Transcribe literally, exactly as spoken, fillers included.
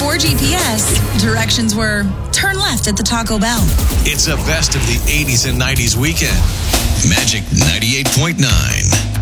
Before G P S, directions were turn left at the Taco Bell. It's a best of the eighties and nineties weekend. Magic ninety-eight point nine.